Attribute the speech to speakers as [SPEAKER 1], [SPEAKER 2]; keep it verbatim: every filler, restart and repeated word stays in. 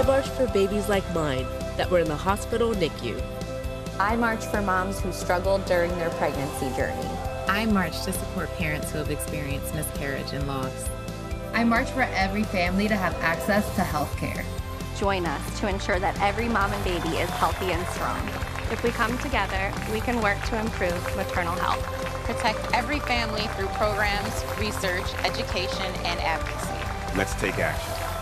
[SPEAKER 1] march for babies like mine that were in the hospital N I C U.
[SPEAKER 2] I march for moms who struggled during their pregnancy journey.
[SPEAKER 3] I march to support parents who have experienced miscarriage and loss.
[SPEAKER 4] I march for every family to have access to health care.
[SPEAKER 5] Join us to ensure that every mom and baby is healthy and strong. If we come together, we can work to improve maternal health.
[SPEAKER 6] Protect every family through programs, research, education, and advocacy.
[SPEAKER 7] Let's take action.